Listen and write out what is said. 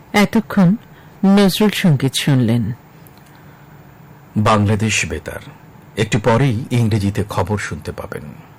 এতক্ষণ নজরুল সঙ্গীত শুনলেন। বাংলাদেশ বেতার, একটু পরেই ইংরেজিতে খবর শুনতে পাবেন।